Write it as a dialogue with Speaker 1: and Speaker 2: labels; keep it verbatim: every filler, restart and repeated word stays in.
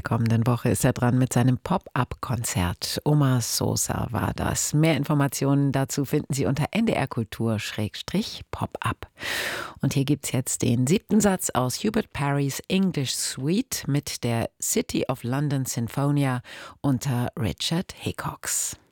Speaker 1: kommenden Woche ist er dran mit seinem Pop-up-Konzert. Omar Sosa war das. Mehr Informationen dazu finden Sie unter N D R Kultur Pop-up. Und hier gibt's jetzt den siebten Satz aus Hubert Parrys English Suite mit der City of London Sinfonia unter Richard Hickox.